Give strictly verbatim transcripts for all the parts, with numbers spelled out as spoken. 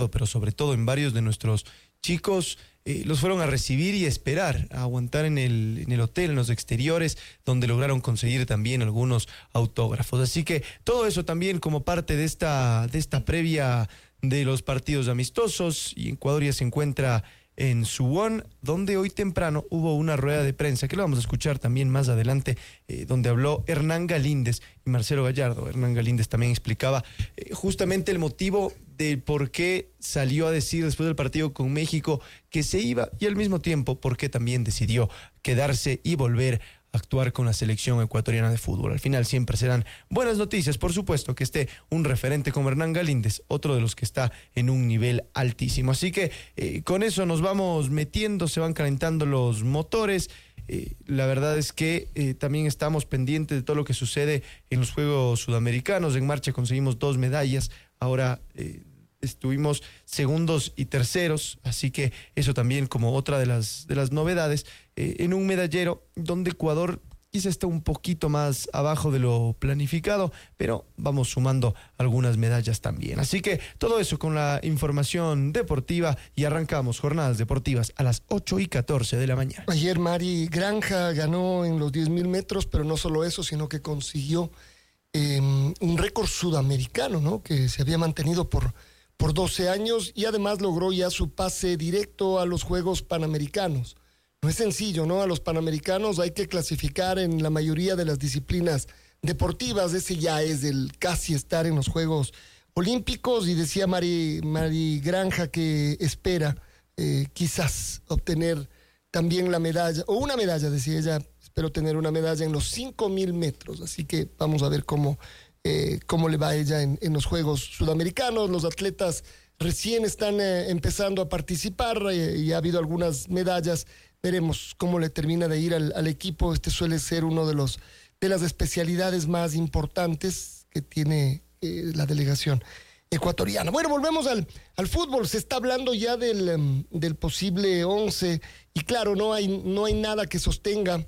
pero sobre todo en varios de nuestros chicos, eh, los fueron a recibir y esperar, a aguantar en el, en el hotel, en los exteriores, donde lograron conseguir también algunos autógrafos. Así que todo eso también como parte de esta, de esta previa de los partidos amistosos, y Ecuador ya se encuentra en Suwon, donde hoy temprano hubo una rueda de prensa, que lo vamos a escuchar también más adelante, eh, donde habló Hernán Galíndez y Marcelo Gallardo. Hernán Galíndez también explicaba eh, justamente el motivo de por qué salió a decir después del partido con México que se iba, y al mismo tiempo por qué también decidió quedarse y volver a actuar con la selección ecuatoriana de fútbol. Al final siempre serán buenas noticias, por supuesto, que esté un referente como Hernán Galíndez, otro de los que está en un nivel altísimo. Así que eh, con eso nos vamos metiendo, se van calentando los motores. Eh, la verdad es que eh, también estamos pendientes de todo lo que sucede en los Juegos Sudamericanos. En marcha conseguimos dos medallas, ahora eh, estuvimos segundos y terceros, así que eso también como otra de las, de las novedades, eh, en un medallero donde Ecuador quizá está un poquito más abajo de lo planificado, pero vamos sumando algunas medallas también. Así que todo eso con la información deportiva, y arrancamos jornadas deportivas a las ocho y catorce de la mañana. Ayer Mari Granja ganó en los diez mil metros, pero no solo eso, sino que consiguió eh, un récord sudamericano, ¿no?, que se había mantenido por por doce años, y además logró ya su pase directo a los Juegos Panamericanos. No es sencillo, ¿no? A los Panamericanos hay que clasificar en la mayoría de las disciplinas deportivas. Ese ya es el casi estar en los Juegos Olímpicos, y decía Mari, Mari Granja que espera eh, quizás obtener también la medalla, o una medalla, decía ella, espero tener una medalla en los cinco mil metros, así que vamos a ver cómo Eh, cómo le va a ella en, en los Juegos Sudamericanos. Los atletas recién están eh, empezando a participar, eh, y ha habido algunas medallas. Veremos cómo le termina de ir al, al equipo. Este suele ser uno de los de las especialidades más importantes que tiene eh, la delegación ecuatoriana. Bueno, volvemos al, al fútbol. Se está hablando ya del, um, del posible once, y claro, no hay, no hay nada que sostenga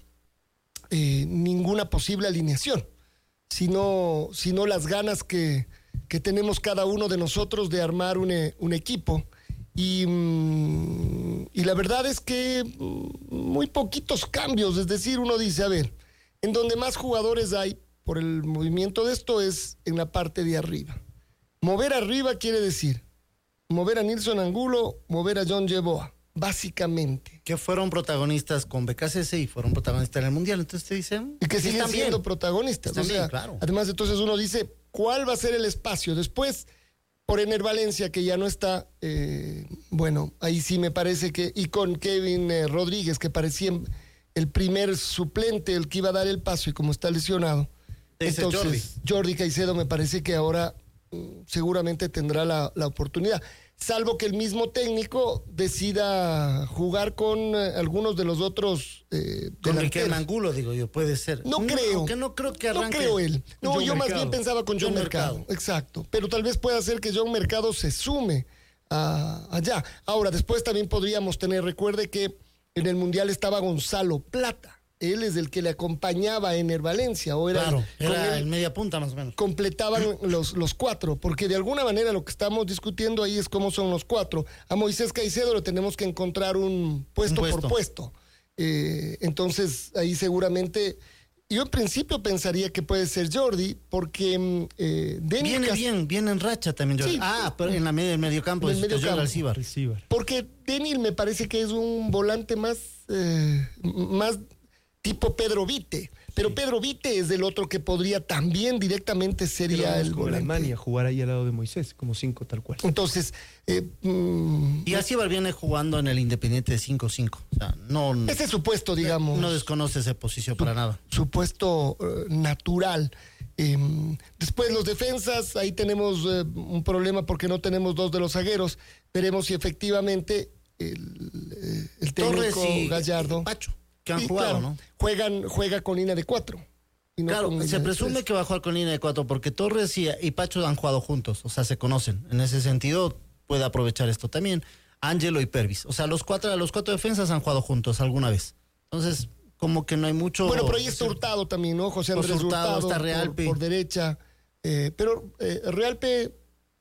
eh, ninguna posible alineación, sino, sino las ganas que, que tenemos cada uno de nosotros de armar un, un equipo. Y, y la verdad es que muy poquitos cambios, es decir, uno dice, a ver, en donde más jugadores hay por el movimiento de esto es en la parte de arriba. Mover arriba quiere decir mover a Nilson Angulo, mover a John Yeboah, básicamente. Que fueron protagonistas con B K C S y fueron protagonistas en el Mundial, entonces te dicen... Y que sí, siguen siendo bien. protagonistas. Están o sea, bien, claro. Además, entonces uno dice, ¿cuál va a ser el espacio? Después, por Ener Valencia, que ya no está, eh, bueno, ahí sí me parece que... Y con Kevin eh, Rodríguez, que parecía el primer suplente, el que iba a dar el paso, y como está lesionado. Dice entonces, Jordi. Jordi Caicedo me parece que ahora mm, seguramente tendrá la, la oportunidad. Salvo que el mismo técnico decida jugar con eh, algunos de los otros eh, Con Riquelme Angulo, digo yo, puede ser. No, no creo. Aunque no creo que arranque. No creo él. No, John yo Mercado. más bien pensaba con John, John Mercado. Mercado. Exacto. Pero tal vez pueda ser que John Mercado se sume a, allá. Ahora, después también podríamos tener, recuerde que en el Mundial estaba Gonzalo Plata. Él es el que le acompañaba a Ener Valencia. O era Claro, el, era él, el media punta más o menos. Completaban los, los cuatro, porque de alguna manera lo que estamos discutiendo ahí es cómo son los cuatro. A Moisés Caicedo le tenemos que encontrar un puesto, un puesto. por puesto. Eh, entonces, ahí seguramente... Yo en principio pensaría que puede ser Jordi, porque... Eh, viene Cas... bien, viene en racha también Jordi. Sí, ah, pero en la media del mediocampo es Alcibar. Porque Denil me parece que es un volante más... Eh, más tipo Pedro Vite, pero sí. Pedro Vite es el otro que podría también directamente sería el volante. Alemania, jugar ahí al lado de Moisés, como cinco tal cual. Entonces... Eh, mm, y Alcibar viene jugando en el Independiente de cinco cinco. O sea, no... Ese es su puesto, digamos. No desconoce esa posición su, para nada. Su puesto uh, natural. Eh, después los defensas, ahí tenemos uh, un problema porque no tenemos dos de los zagueros. Veremos si efectivamente el, el técnico y, Gallardo... Y Pacho. Que han y, jugado, claro, ¿no? Juegan, juega con línea de cuatro. Y no claro, se presume que va a jugar con línea de cuatro porque Torres y, y Pacho han jugado juntos, o sea, se conocen. En ese sentido, puede aprovechar esto también. Ángelo y Pervis, o sea, los cuatro, los cuatro defensas han jugado juntos alguna vez. Entonces, como que no hay mucho... Bueno, pero ahí está Hurtado también, ¿no? José Andrés Hurtado, Hurtado está Realpe. Por, por derecha. Eh, pero eh, Realpe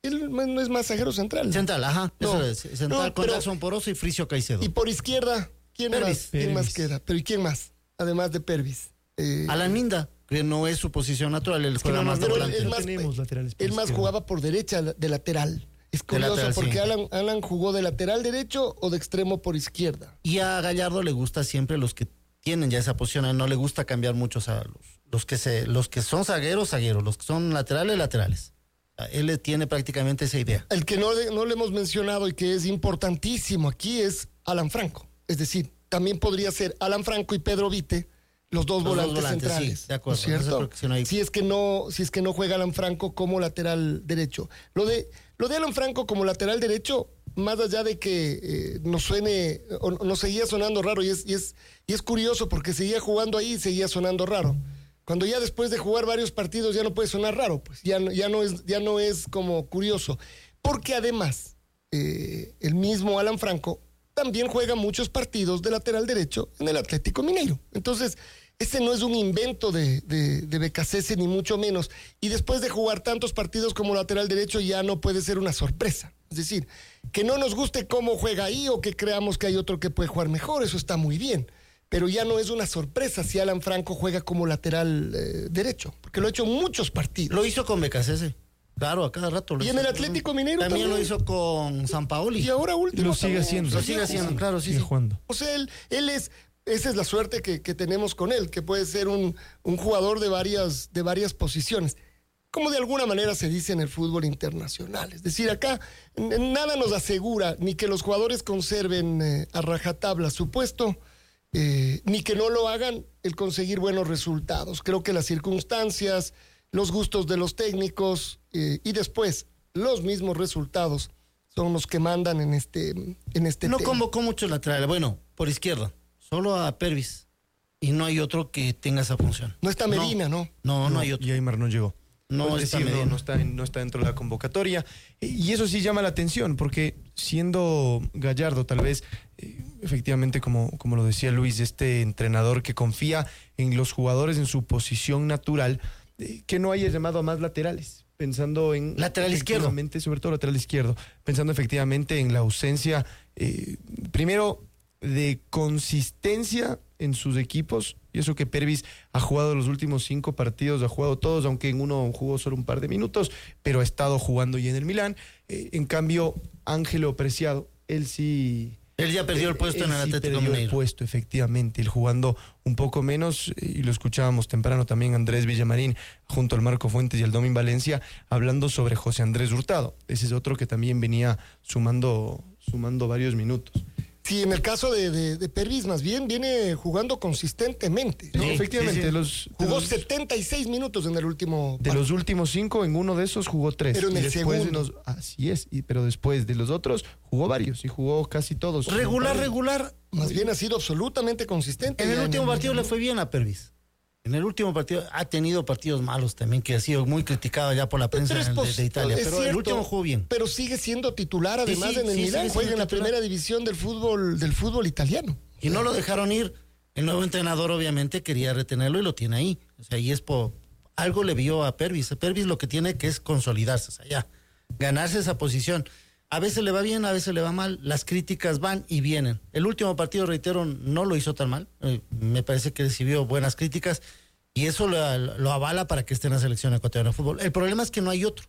Él no es más zaguero central. Central, ajá. No, eso es. Central no, con pero- Jackson Poroso y Fricio Caicedo. Y por izquierda, ¿quién Pervis. más? ¿Quién Pervis. más queda? Pero ¿y quién más? Además de Pervis. Eh, Alan Minda, que no es su posición natural, él que juega no, más de pero él- volante. él no más- tenemos laterales por él más izquierda. jugaba por derecha de lateral. Es curioso lateral, porque sí. Alan, Alan jugó de lateral derecho o de extremo por izquierda. Y a Gallardo le gusta siempre los que tienen ya esa posición, a él no le gusta cambiar mucho, o sea, los, los que se, los que son zagueros, zagueros, los que son laterales, laterales. O sea, él le tiene prácticamente esa idea. El que no, le- no le hemos mencionado y que es importantísimo aquí es Alan Franco. Es decir, también podría ser Alan Franco y Pedro Vite, los dos Los dos volantes, volantes, centrales. sí, de acuerdo. ¿no es cierto? Eso creo que sí no hay- Si es que no, si es que no juega Alan Franco como lateral derecho. Lo de, lo de Alan Franco como lateral derecho, más allá de que eh, nos suene, o nos seguía sonando raro, y es, y es, y es curioso porque seguía jugando ahí y seguía sonando raro. Cuando ya después de jugar varios partidos ya no puede sonar raro, pues ya, no- ya, no, es, ya no es como curioso. Porque además, eh, el mismo Alan Franco también juega muchos partidos de lateral derecho en el Atlético Mineiro. Entonces, ese no es un invento de, de, de Becasese, ni mucho menos. Y después de jugar tantos partidos como lateral derecho, ya no puede ser una sorpresa. Es decir, que no nos guste cómo juega ahí o que creamos que hay otro que puede jugar mejor, eso está muy bien. Pero ya no es una sorpresa si Alan Franco juega como lateral eh, derecho, porque lo ha hecho muchos partidos. Lo hizo con Becasese. Claro, a cada rato. Lo Y en hizo. el Atlético Mineiro También, también. lo hizo con San Paoli. Y ahora último. Lo sigue también. haciendo. Lo sigue haciendo, claro, sí, Sigue sí. jugando. O sea, él, él es, esa es la suerte que, que tenemos con él, que puede ser un, un jugador de varias, de varias posiciones, como de alguna manera se dice en el fútbol internacional. Es decir, acá n- nada nos asegura ni que los jugadores conserven eh, a rajatabla su puesto, eh, ni que no lo hagan el conseguir buenos resultados. Creo que las circunstancias, los gustos de los técnicos eh, y después los mismos resultados son los que mandan en este, en este No tema. convocó muchos laterales. Bueno, por izquierda, solo a Pervis. Y no hay otro que tenga esa función. No está Medina, ¿no? No, no, hay otro. Y Aymar no llegó. No Es está decir, no, Medina. no está, en- no está dentro de la convocatoria. Y eso sí llama la atención, porque siendo Gallardo, tal vez, eh, efectivamente, como, como lo decía Luis, este entrenador que confía en los jugadores en su posición natural, eh, que no haya llamado a más laterales, pensando en... Lateral izquierdo. efectivamente, sobre todo lateral izquierdo, pensando efectivamente en la ausencia, eh, primero, de consistencia en sus equipos, y eso que Pervis ha jugado los últimos cinco partidos, ha jugado todos, aunque en uno jugó solo un par de minutos, pero ha estado jugando ya en el Milán. Eh, en cambio, Ángelo Preciado, él sí... Él ya perdió el puesto él en el sí Atlético perdió el Mineiro. puesto, efectivamente, él jugando un poco menos, eh, y lo escuchábamos temprano también Andrés Villamarín, junto al Marco Fuentes y al Domin Valencia, hablando sobre José Andrés Hurtado. Ese es otro que también venía sumando, sumando varios minutos. Sí, en el caso de, de, de Pervis, más bien viene jugando consistentemente, ¿no? Sí, efectivamente, sí, sí. de los, de Jugó los- setenta y seis minutos en el último de partido. los últimos cinco, en uno de esos jugó tres. Pero en Y el después de segundo. unos- así es, y, pero después de los otros jugó varios y jugó casi todos. Regular, Un par de- regular. Más bien ha sido absolutamente consistente. En el ya último partido le fue bien a Pervis. En el último partido ha tenido partidos malos también, que ha sido muy criticado ya por la prensa Pero es de, pos- de Italia. es Pero el cierto, último jugó bien. Pero sigue siendo titular además sí, en el sí, Milán, sigue juega en siendo la titular. primera división del fútbol, del fútbol italiano. Y no lo dejaron ir. El nuevo entrenador obviamente quería retenerlo y lo tiene ahí. O sea, y es por... Algo le vio a Pervis. Pervis lo que tiene que es consolidarse, o sea, ya. Ganarse esa posición. A veces le va bien, a veces le va mal. Las críticas van y vienen. El último partido, reitero, no lo hizo tan mal. Eh, me parece que recibió buenas críticas y eso lo, lo avala para que esté en la selección ecuatoriana de fútbol. El problema es que no hay otro.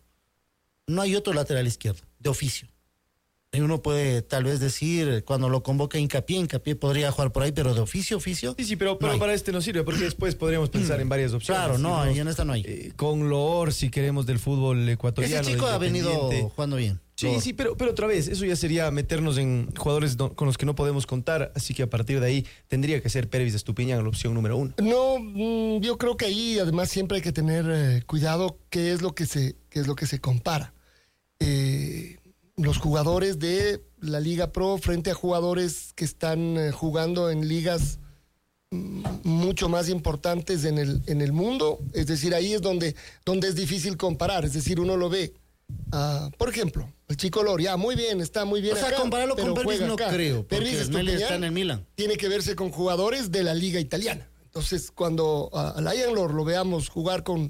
No hay otro lateral izquierdo, de oficio. Y uno puede tal vez decir, cuando lo convoca Hincapié, Hincapié podría jugar por ahí, pero de oficio, oficio. Sí, sí, pero, pero No hay. para este no sirve, porque después podríamos pensar en varias opciones. Claro, no, Irnos, y en esta no hay. eh, con Loor, si queremos, del fútbol ecuatoriano. Ese chico de ha venido Independiente. jugando bien. Sí, Loor. sí, pero, pero otra vez, eso ya sería meternos en jugadores do- con los que no podemos contar, así que a partir de ahí tendría que ser Pervis de Estupiñán la opción número uno. No, mm, yo creo que ahí además siempre hay que tener eh, cuidado qué es lo que se, qué es lo que se compara. Eh, los jugadores de la Liga Pro frente a jugadores que están eh, jugando en ligas mm, mucho más importantes en el, en el mundo. Es decir, ahí es donde, donde es difícil comparar. Es decir, uno lo ve. ah, por ejemplo, el chico Loor, ya muy bien, está muy bien O sea, acá, compararlo pero con Pervis juega no acá. creo, porque Pervis Meli está Estupiñán en el Milan. tiene que verse con jugadores de la liga italiana. Entonces, cuando a, a Lion Lord lo veamos jugar con,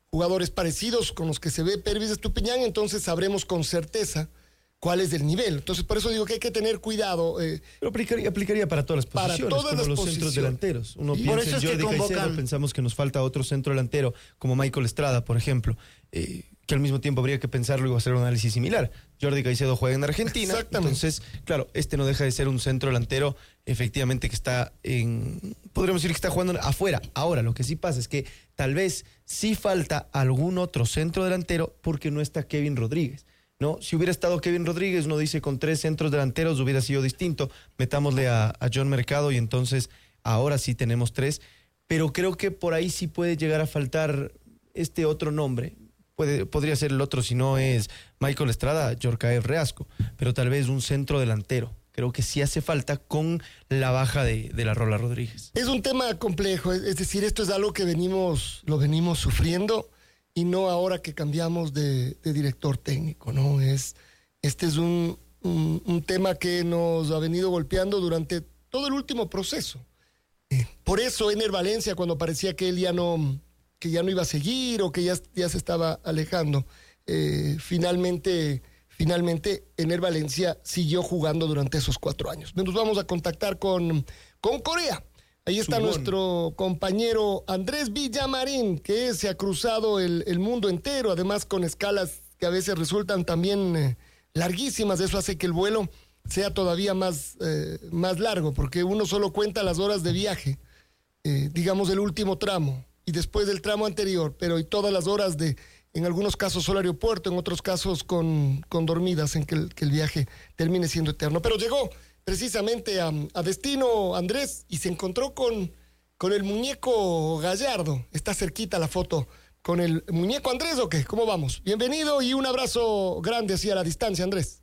jugadores parecidos con los que se ve Pervis Estupiñán, entonces sabremos con certeza cuál es el nivel. Entonces, por eso digo que hay que tener cuidado. Eh, Pero aplicaría, aplicaría para todas las Para posiciones, todas como las los posiciones. centros delanteros. Uno Y piensa por eso en es que Jordi convocan- Caicedo, pensamos que nos falta otro centro delantero, como Michael Estrada, por ejemplo, eh, que al mismo tiempo habría que pensarlo y hacer un análisis similar. Jordi Caicedo juega en Argentina, Exactamente. entonces, claro, este no deja de ser un centro delantero, efectivamente, que está en... Podríamos decir que está jugando afuera. Ahora, lo que sí pasa es que tal vez sí falta algún otro centro delantero porque no está Kevin Rodríguez, ¿no? Si hubiera estado Kevin Rodríguez, uno dice con tres centros delanteros hubiera sido distinto. Metámosle a, a John Mercado y entonces ahora sí tenemos tres. Pero creo que por ahí sí puede llegar a faltar este otro nombre. Puede, podría ser el otro, si no es Michael Estrada, Yorkaev Reasco. Pero tal vez un centro delantero. Creo que sí hace falta con la baja de, de la Rola Rodríguez. Es un tema complejo, es es decir, esto es algo que venimos, lo venimos sufriendo y no ahora que cambiamos de, de director técnico, ¿no? Es, este es un, un, un tema que nos ha venido golpeando durante todo el último proceso. Eh, por eso Ener Valencia, cuando parecía que él ya no, que ya no iba a seguir o que ya, ya se estaba alejando, eh, finalmente... Finalmente, Ener Valencia siguió jugando durante esos cuatro años. Nos vamos a contactar con, con Corea. Ahí está Subón. nuestro compañero Andrés Villamarín, que se ha cruzado el, el mundo entero, además con escalas que a veces resultan también eh, larguísimas. Eso hace que el vuelo sea todavía más, eh, más largo, porque uno solo cuenta las horas de viaje, eh, digamos el último tramo, y después del tramo anterior, pero y todas las horas de... En algunos casos solo aeropuerto, en otros casos con, con dormidas, en que el, que el viaje termine siendo eterno. Pero llegó precisamente a, a destino Andrés y se encontró con, con el muñeco Gallardo. Está cerquita la foto con el muñeco Andrés, ¿o qué? ¿Cómo vamos? Bienvenido y un abrazo grande así a la distancia, Andrés.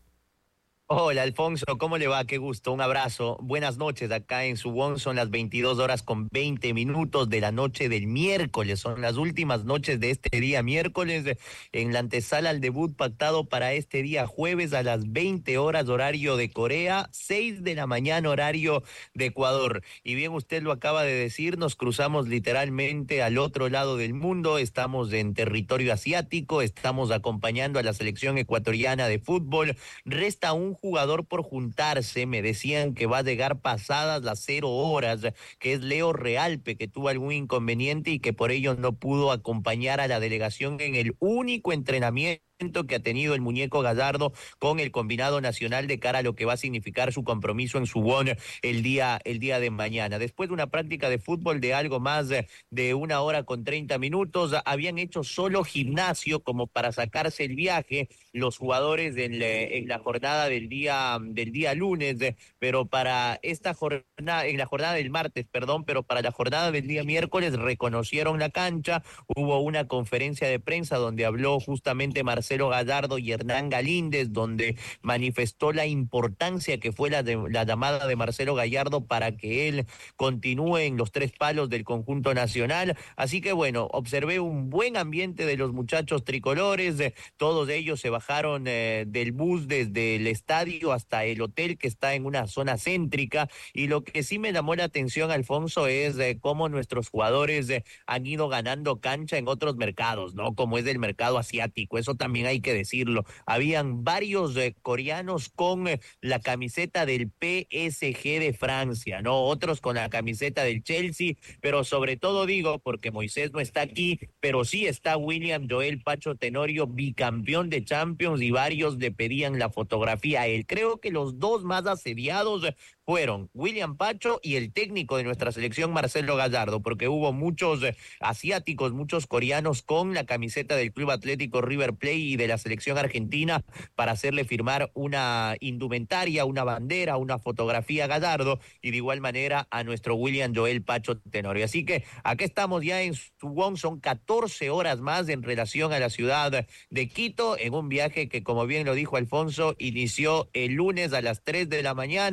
Hola Alfonso, ¿cómo le va? Qué gusto, un abrazo. Buenas noches acá en Subón, son las veintidós horas con veinte minutos de la noche del miércoles, son las últimas noches de este día miércoles, en la antesala al debut pactado para este día jueves a las veinte horas horario de Corea, seis de la mañana horario de Ecuador. Y bien usted lo acaba de decir, nos cruzamos literalmente al otro lado del mundo, estamos en territorio asiático, estamos acompañando a la selección ecuatoriana de fútbol, resta un jugador por juntarse, me decían que va a llegar pasadas las cero horas, que es Leo Realpe, que tuvo algún inconveniente y que por ello no pudo acompañar a la delegación en el único entrenamiento que ha tenido el muñeco Gallardo con el combinado nacional de cara a lo que va a significar su compromiso en Subón el día, el día de mañana. Después de una práctica de fútbol de algo más de una hora con treinta minutos, habían hecho solo gimnasio como para sacarse el viaje los jugadores en, en la jornada del día, del día lunes, pero para esta jornada, en la jornada del martes, perdón, pero para la jornada del día miércoles reconocieron la cancha, hubo una conferencia de prensa donde habló justamente Marcelo Marcelo Gallardo y Hernán Galíndez, donde manifestó la importancia que fue la, de, la llamada de Marcelo Gallardo para que él continúe en los tres palos del conjunto nacional. Así que bueno, observé un buen ambiente de los muchachos tricolores, eh, todos ellos se bajaron eh, del bus desde el estadio hasta el hotel que está en una zona céntrica, y lo que sí me llamó la atención, Alfonso, es eh, cómo nuestros jugadores eh, han ido ganando cancha en otros mercados, ¿no? Como es el mercado asiático, eso también hay que decirlo. Habían varios eh, coreanos con eh, la camiseta del P S G de Francia, ¿no? Otros con la camiseta del Chelsea, pero sobre todo digo, porque Moisés no está aquí, pero sí está William Joel Pacho Tenorio, bicampeón de Champions, y varios le pedían la fotografía a él. Creo que los dos más asediados eh, fueron William Pacho y el técnico de nuestra selección, Marcelo Gallardo, porque hubo muchos eh, asiáticos, muchos coreanos con la camiseta del Club Atlético River Plate y de la selección argentina para hacerle firmar una indumentaria, una bandera, una fotografía a Gallardo, y de igual manera a nuestro William Joel Pacho Tenorio. Así que acá estamos ya en Subón, son catorce horas más en relación a la ciudad de Quito, en un viaje que, como bien lo dijo Alfonso, inició el lunes a las tres de la mañana,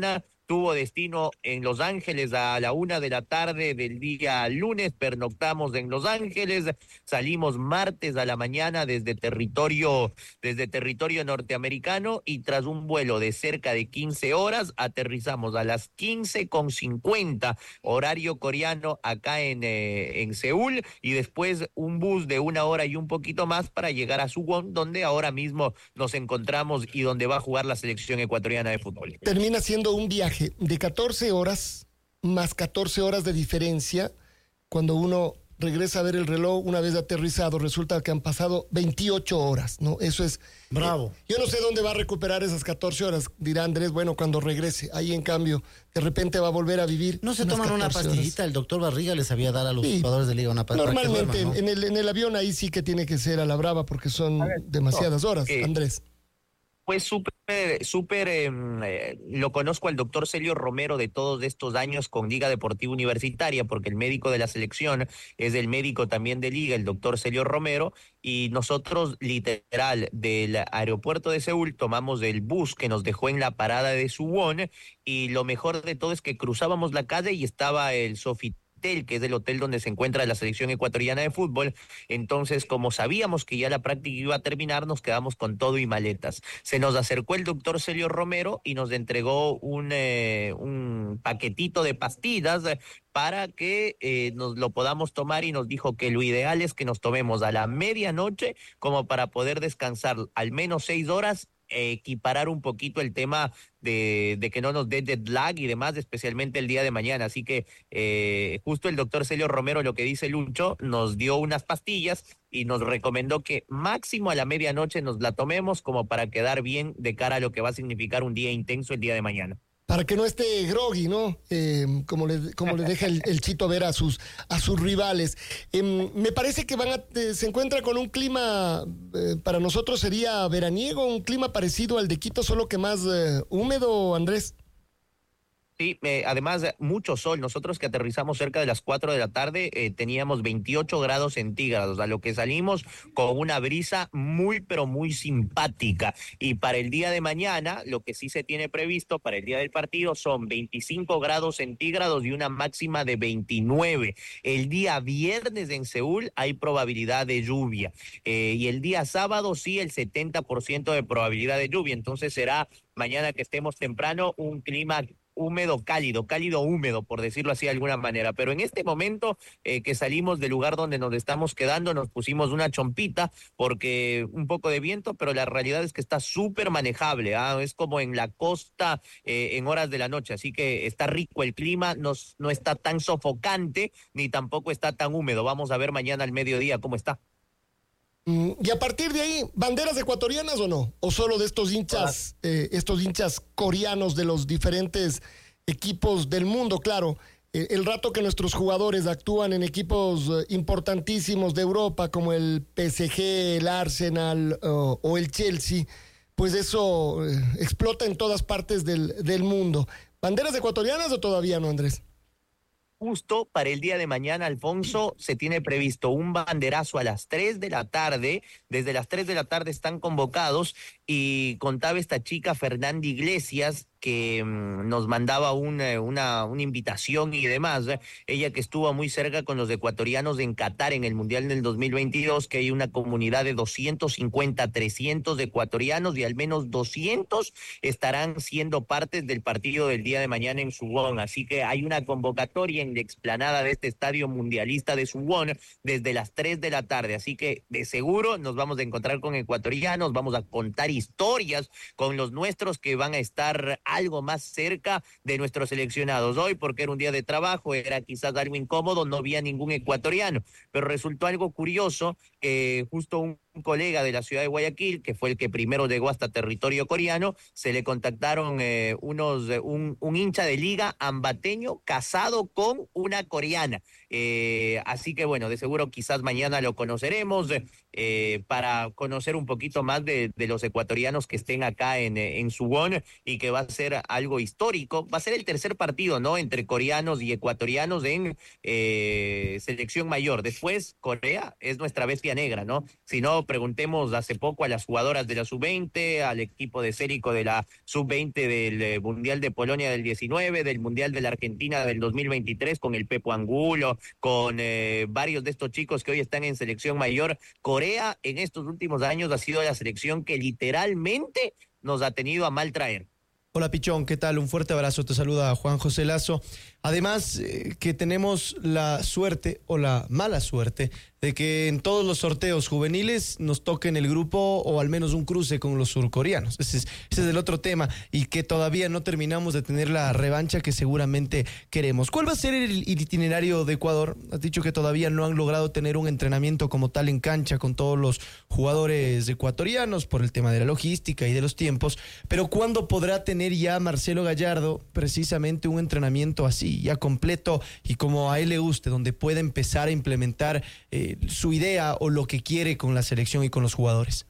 tuvo destino en Los Ángeles a la una de la tarde del día lunes, pernoctamos en Los Ángeles, salimos martes a la mañana desde territorio, desde territorio norteamericano y tras un vuelo de cerca de quince horas, aterrizamos a las quince con cincuenta, horario coreano acá en, eh, en Seúl, y después un bus de una hora y un poquito más para llegar a Suwon, donde ahora mismo nos encontramos y donde va a jugar la selección ecuatoriana de fútbol. Termina siendo un viaje de catorce horas más catorce horas de diferencia. Cuando uno regresa a ver el reloj una vez aterrizado, resulta que han pasado veintiocho horas, ¿no? Eso es... Bravo. Eh, yo no sé dónde va a recuperar esas catorce horas, dirá Andrés, bueno, cuando regrese. Ahí, en cambio, de repente va a volver a vivir. No se toman una pastillita, horas. El doctor Barriga les había dado a los sí. jugadores de liga una pastilla. Normalmente, duerman, ¿no? en, el, en el avión ahí sí que tiene que ser a la brava porque son ver, demasiadas no, horas, eh, Andrés. Pues súper, súper, eh, lo conozco al doctor Celio Romero de todos estos años con Liga Deportiva Universitaria, porque el médico de la selección es el médico también de Liga, el doctor Celio Romero, y nosotros literal del aeropuerto de Seúl tomamos el bus que nos dejó en la parada de Suwon, y lo mejor de todo es que cruzábamos la calle y estaba el Sofitel, que es el hotel donde se encuentra la selección ecuatoriana de fútbol. Entonces, como sabíamos que ya la práctica iba a terminar, nos quedamos con todo y maletas. Se nos acercó el doctor Celio Romero y nos entregó un, eh, un paquetito de pastillas para que eh, nos lo podamos tomar, y nos dijo que lo ideal es que nos tomemos a la medianoche como para poder descansar al menos seis horas, equiparar un poquito el tema de, de que no nos dé jet lag y demás, especialmente el día de mañana. Así que eh, justo el doctor Celio Romero, lo que dice Lucho, nos dio unas pastillas y nos recomendó que máximo a la medianoche nos la tomemos como para quedar bien de cara a lo que va a significar un día intenso el día de mañana. Para que no esté groggy, ¿no? Eh, como le, como le deja el, el Chito ver a sus, a sus rivales. Eh, me parece que van a, eh, se encuentra con un clima, eh, para nosotros sería veraniego, un clima parecido al de Quito, solo que más eh, húmedo, Andrés. Sí, eh, además mucho sol. Nosotros que aterrizamos cerca de las cuatro de la tarde eh, teníamos veintiocho grados centígrados, a lo que salimos con una brisa muy pero muy simpática. Y para el día de mañana, lo que sí se tiene previsto para el día del partido son veinticinco grados centígrados y una máxima de veintinueve. El día viernes en Seúl hay probabilidad de lluvia, eh, y el día sábado sí el setenta por ciento de probabilidad de lluvia. Entonces será mañana que estemos temprano un clima húmedo, cálido, cálido, húmedo, por decirlo así de alguna manera. Pero en este momento eh, que salimos del lugar donde nos estamos quedando, nos pusimos una chompita porque un poco de viento, pero la realidad es que está súper manejable, ¿eh? Es como en la costa eh, en horas de la noche, así que está rico el clima, no, no está tan sofocante ni tampoco está tan húmedo. Vamos a ver mañana al mediodía cómo está. Y a partir de ahí, ¿banderas ecuatorianas o no? ¿O solo de estos hinchas, eh, estos hinchas coreanos de los diferentes equipos del mundo? Claro, eh, el rato que nuestros jugadores actúan en equipos eh, importantísimos de Europa, como el P S G, el Arsenal uh, o el Chelsea, pues eso eh, explota en todas partes del, del mundo. ¿Banderas ecuatorianas o todavía no, Andrés? Justo para el día de mañana, Alfonso, se tiene previsto un banderazo a las tres de la tarde. Desde las tres de la tarde están convocados, y contaba esta chica Fernanda Iglesias que mmm, nos mandaba una, una, una invitación y demás. Ella que estuvo muy cerca con los ecuatorianos en Qatar en el Mundial del dos mil veintidós, que hay una comunidad de doscientos cincuenta, trescientos ecuatorianos, y al menos doscientos estarán siendo partes del partido del día de mañana en Suwon. Así que hay una convocatoria en la explanada de este estadio mundialista de Suwon desde las tres de la tarde. Así que de seguro nos vamos a encontrar con ecuatorianos, vamos a contar historias con los nuestros que van a estar algo más cerca de nuestros seleccionados. Hoy, porque era un día de trabajo, era quizás algo incómodo, no había ningún ecuatoriano, pero resultó algo curioso que justo un un colega de la ciudad de Guayaquil, que fue el que primero llegó hasta territorio coreano, se le contactaron eh, unos eh, un, un hincha de liga ambateño casado con una coreana. Eh, así que bueno, de seguro quizás mañana lo conoceremos eh, para conocer un poquito más de, de los ecuatorianos que estén acá en, en Suwon, y que va a ser algo histórico. Va a ser el tercer partido, ¿no?, entre coreanos y ecuatorianos en eh, selección mayor. Después Corea es nuestra bestia negra, ¿no? Si no, ¿no? Preguntemos hace poco a las jugadoras de la sub veinte, al equipo de Cérico de la sub veinte del eh, Mundial de Polonia del diecinueve, del Mundial de la Argentina del dos mil veintitrés, con el Pepo Angulo, con eh, varios de estos chicos que hoy están en selección mayor. Corea en estos últimos años ha sido la selección que literalmente nos ha tenido a mal traer. Hola Pichón, ¿qué tal? Un fuerte abrazo, te saluda Juan José Lazo. Además eh, que tenemos la suerte o la mala suerte de que en todos los sorteos juveniles nos toquen el grupo o al menos un cruce con los surcoreanos. Ese es, ese es el otro tema y que todavía no terminamos de tener la revancha que seguramente queremos. ¿Cuál va a ser el itinerario de Ecuador? Has dicho que todavía no han logrado tener un entrenamiento como tal en cancha con todos los jugadores ecuatorianos por el tema de la logística y de los tiempos, pero ¿cuándo podrá tener ya Marcelo Gallardo precisamente un entrenamiento así, ya completo y como a él le guste, donde pueda empezar a implementar eh, su idea o lo que quiere con la selección y con los jugadores?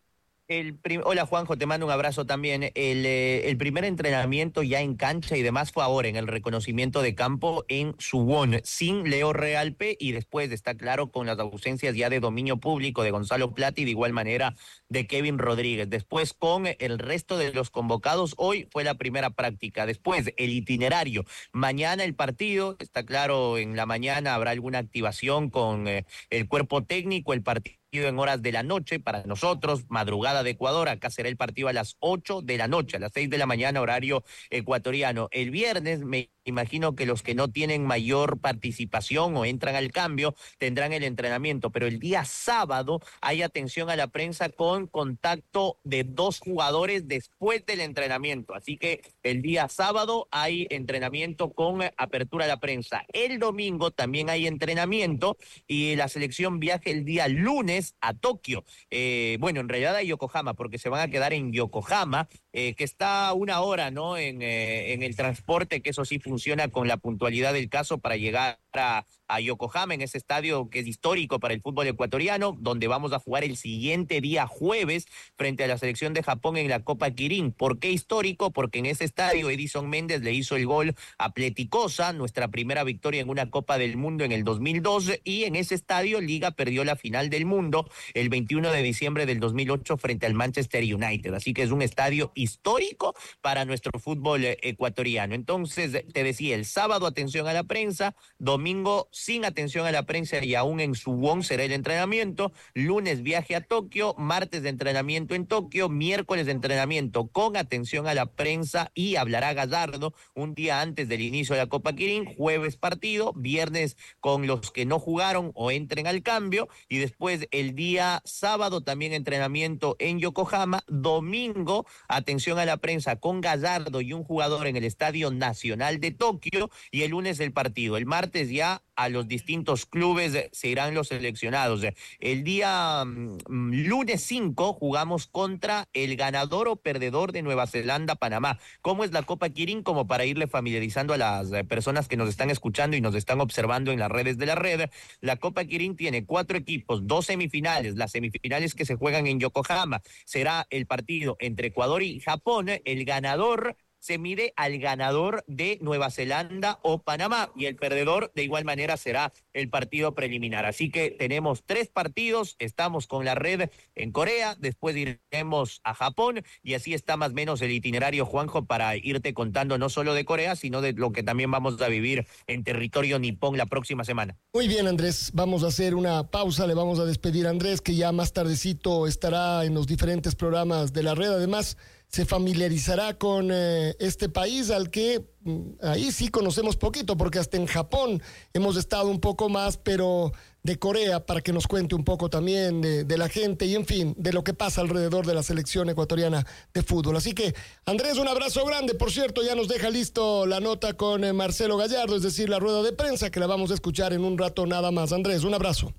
El prim- Hola Juanjo, te mando un abrazo también. El, eh, el primer entrenamiento ya en cancha y demás fue ahora en el reconocimiento de campo en Suwon, sin Leo Realpe, y después está claro con las ausencias ya de dominio público de Gonzalo Plata y de igual manera de Kevin Rodríguez. Después con el resto de los convocados, hoy fue la primera práctica. Después el itinerario, mañana el partido, está claro, en la mañana habrá alguna activación con eh, el cuerpo técnico, el partido en horas de la noche para nosotros, madrugada de Ecuador. Acá será el partido a las ocho de la noche, a las seis de la mañana, horario ecuatoriano. El viernes me imagino que los que no tienen mayor participación o entran al cambio tendrán el entrenamiento, pero el día sábado hay atención a la prensa con contacto de dos jugadores después del entrenamiento, así que el día sábado hay entrenamiento con apertura a la prensa. El domingo también hay entrenamiento y la selección viaja el día lunes a Tokio, eh, bueno, en realidad a Yokohama, porque se van a quedar en Yokohama, eh, que está a una hora, ¿no? En, eh, en el transporte, que eso sí funciona con la puntualidad del caso para llegar a, a Yokohama, en ese estadio que es histórico para el fútbol ecuatoriano, donde vamos a jugar el siguiente día jueves frente a la selección de Japón en la Copa Kirin. ¿Por qué histórico? Porque en ese estadio Edison Méndez le hizo el gol a Pleticosa, nuestra primera victoria en una Copa del Mundo en el dos mil dos, y en ese estadio Liga perdió la final del mundo el veintiuno de diciembre del dos mil ocho frente al Manchester United, así que es un estadio histórico para nuestro fútbol ecuatoriano. Entonces, te decía, el sábado atención a la prensa, domingo sin atención a la prensa y aún en Suwon será el entrenamiento, lunes viaje a Tokio, martes de entrenamiento en Tokio, miércoles de entrenamiento con atención a la prensa y hablará Gallardo un día antes del inicio de la Copa Kirin, jueves partido, viernes con los que no jugaron o entren al cambio y después el día sábado también entrenamiento en Yokohama, domingo atención a la prensa con Gallardo y un jugador en el Estadio Nacional de Tokio y el lunes el partido. El martes ya a los distintos clubes se irán los seleccionados. El día mm, lunes cinco jugamos contra el ganador o perdedor de Nueva Zelanda-Panamá. ¿Cómo es la Copa Kirin? Como para irle familiarizando a las personas que nos están escuchando y nos están observando en las redes de la red. La Copa Kirin tiene cuatro equipos, dos semifinales, las semifinales que se juegan en Yokohama. Será el partido entre Ecuador y Japón. El ganador se mide al ganador de Nueva Zelanda o Panamá y el perdedor de igual manera será el partido preliminar. Así que tenemos tres partidos, estamos con la red en Corea, después iremos a Japón y así está más o menos el itinerario, Juanjo, para irte contando no solo de Corea, sino de lo que también vamos a vivir en territorio nipón la próxima semana. Muy bien, Andrés, vamos a hacer una pausa, le vamos a despedir a Andrés, que ya más tardecito estará en los diferentes programas de la red. Además, se familiarizará con eh, este país al que mm, ahí sí conocemos poquito, porque hasta en Japón hemos estado un poco más, pero de Corea, para que nos cuente un poco también de, de la gente y en fin, de lo que pasa alrededor de la selección ecuatoriana de fútbol. Así que, Andrés, un abrazo grande. Por cierto, ya nos deja listo la nota con eh, Marcelo Gallardo, es decir, la rueda de prensa, que la vamos a escuchar en un rato nada más. Andrés, un abrazo.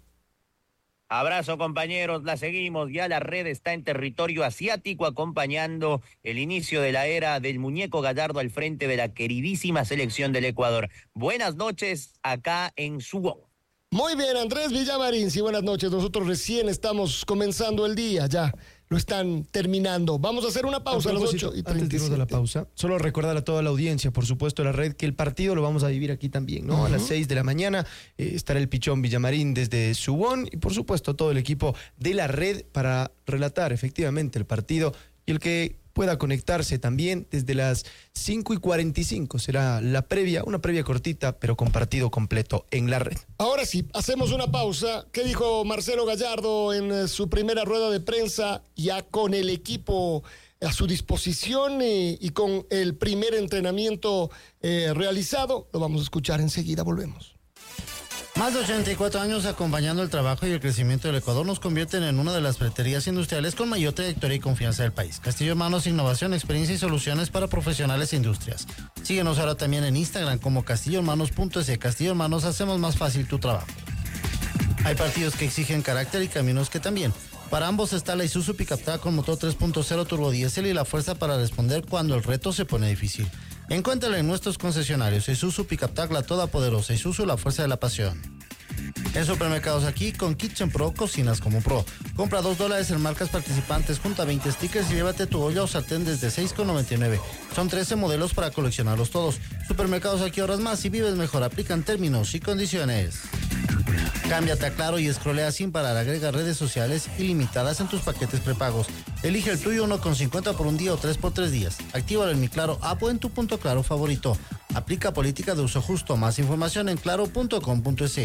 Abrazo, compañeros, la seguimos. Ya la red está en territorio asiático acompañando el inicio de la era del muñeco Gallardo al frente de la queridísima selección del Ecuador. Buenas noches acá en Suwon. Muy bien, Andrés Villamarín, sí, buenas noches. Nosotros recién estamos comenzando el día ya. lo están terminando. Vamos a hacer una pausa a, a las ocho y treinta y siete. Antes de la pausa, solo recordar a toda la audiencia, por supuesto, la red, que el partido lo vamos a vivir aquí también, ¿no? Uh-huh. A las seis de la mañana eh, estará el Pichón Villamarín desde Subón y, por supuesto, todo el equipo de la red para relatar efectivamente el partido, y el que pueda conectarse también desde las cinco y cuarenta y cinco será la previa, una previa cortita, pero con partido completo en la red. Ahora sí, hacemos una pausa. ¿Qué dijo Marcelo Gallardo en su primera rueda de prensa, ya con el equipo a su disposición eh, y con el primer entrenamiento eh, realizado? Lo vamos a escuchar enseguida, volvemos. Más de ochenta y cuatro años acompañando el trabajo y el crecimiento del Ecuador nos convierten en una de las ferreterías industriales con mayor trayectoria y confianza del país. Castillo Hermanos, innovación, experiencia y soluciones para profesionales e industrias. Síguenos ahora también en Instagram como castillo hermanos punto es. Castillo Hermanos, hacemos más fácil tu trabajo. Hay partidos que exigen carácter y caminos que también. Para ambos está la Isuzu Pickup Truck con motor tres punto cero turbo diésel y la fuerza para responder cuando el reto se pone difícil. Encuéntrala en nuestros concesionarios. Isuzu Pickup Truck, la toda poderosa. Isuzu, la fuerza de la pasión. En Supermercados Aquí, con Kitchen Pro, cocinas como pro. Compra dos dólares en marcas participantes, junta veinte stickers y llévate tu olla o sartén desde seis con noventa y nueve. Son trece modelos para coleccionarlos todos. Supermercados Aquí, horas más y vives mejor. Aplican términos y condiciones. Cámbiate a Claro y escrolea sin parar. Agrega redes sociales ilimitadas en tus paquetes prepagos. Elige el tuyo, uno con cincuenta por un día o tres por tres días. Actívalo en Mi Claro App o en tu punto Claro favorito. Aplica política de uso justo. Más información en claro punto com punto es.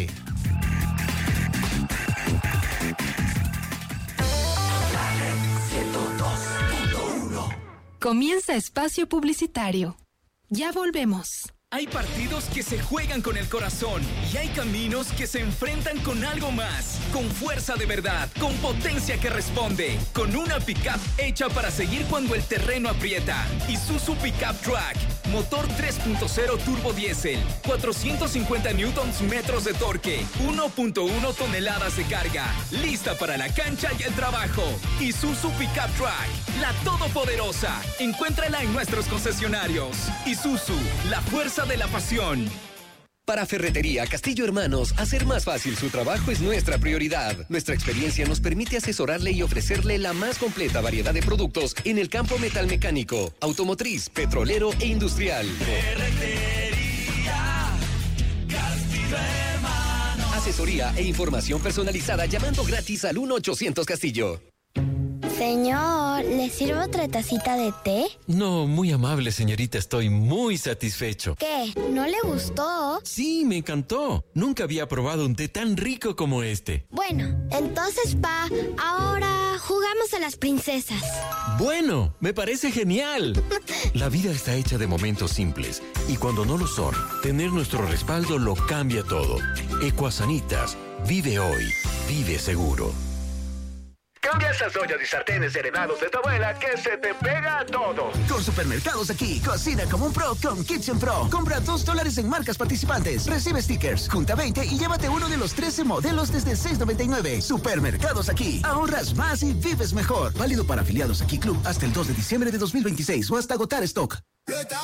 Comienza espacio publicitario. Ya volvemos. Hay partidos que se juegan con el corazón y hay caminos que se enfrentan con algo más, con fuerza de verdad, con potencia que responde, con una pickup hecha para seguir cuando el terreno aprieta. Isuzu Pickup Truck, motor tres punto cero turbo diésel, cuatrocientos cincuenta newtons metros de torque, uno punto uno toneladas de carga, lista para la cancha y el trabajo. Isuzu Pickup Truck, la todopoderosa. Encuéntrala en nuestros concesionarios. Isuzu, la fuerza de la pasión. Para Ferretería Castillo Hermanos, hacer más fácil su trabajo es nuestra prioridad. Nuestra experiencia nos permite asesorarle y ofrecerle la más completa variedad de productos en el campo metalmecánico, automotriz, petrolero e industrial. Ferretería Castillo Hermanos. Asesoría e información personalizada llamando gratis al uno ochocientos Castillo. Señor, ¿le sirvo otra tacita de té? No, muy amable, señorita. Estoy muy satisfecho. ¿Qué? ¿No le gustó? Sí, me encantó. Nunca había probado un té tan rico como este. Bueno, entonces, pa, ahora jugamos a las princesas. Bueno, me parece genial. La vida está hecha de momentos simples y cuando no lo son, tener nuestro respaldo lo cambia todo. Ecuasanitas, vive hoy, vive seguro. Cambia esas ollas y sartenes heredados de tu abuela que se te pega todo. Con Supermercados Aquí, cocina como un pro con Kitchen Pro. Compra dos dólares en marcas participantes. Recibe stickers, junta veinte y llévate uno de los trece modelos desde seis noventa y nueve. Supermercados Aquí, ahorras más y vives mejor. Válido para afiliados Aquí Club hasta el dos de diciembre de dos mil veintiséis o hasta agotar stock.